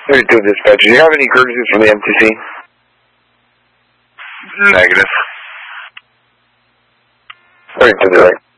32 dispatcher, do you have any courtesies from the MTC? Negative. 32 direct.